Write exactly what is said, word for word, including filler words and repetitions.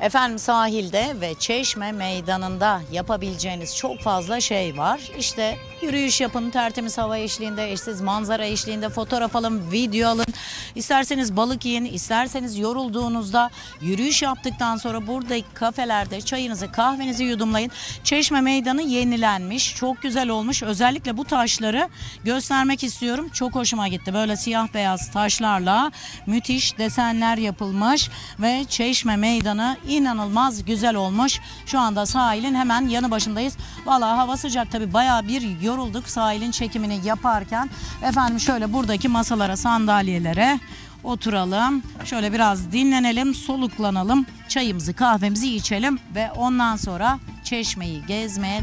Efendim sahilde ve Çeşme Meydanı'nda yapabileceğiniz çok fazla şey var. İşte yürüyüş yapın, tertemiz hava eşliğinde, eşsiz manzara eşliğinde fotoğraf alın, video alın. İsterseniz balık yiyin, isterseniz yorulduğunuzda yürüyüş yaptıktan sonra buradaki kafelerde çayınızı, kahvenizi yudumlayın. Çeşme Meydanı yenilenmiş, çok güzel olmuş. Özellikle bu taşları göstermek istiyorum. Çok hoşuma gitti. Böyle siyah beyaz taşlarla müthiş desenler yapılmış ve Çeşme Meydanı inanılmaz güzel olmuş. Şu anda sahilin hemen yanı başındayız. Vallahi hava sıcak tabii, bayağı bir yorulduk sahilin çekimini yaparken. Efendim şöyle buradaki masalara, sandalyelere oturalım. Şöyle biraz dinlenelim, soluklanalım. Çayımızı, kahvemizi içelim ve ondan sonra Çeşme'yi gezmeye